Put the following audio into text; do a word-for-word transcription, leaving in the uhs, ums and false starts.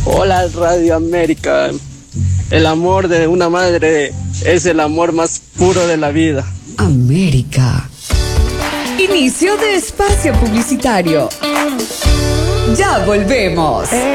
Hola Radio América. El amor de una madre es el amor más puro de la vida. América. Inicio de espacio publicitario. Ya volvemos.